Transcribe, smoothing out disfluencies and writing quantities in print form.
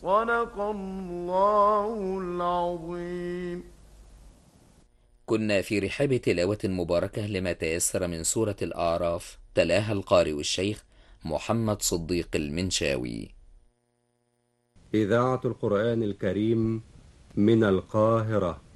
صدق الله العظيم. كنا في رحاب تلاوة مباركة لما تيسر من سورة الأعراف، تلاها القارئ الشيخ محمد صديق المنشاوي. إذاعة القرآن الكريم من القاهرة.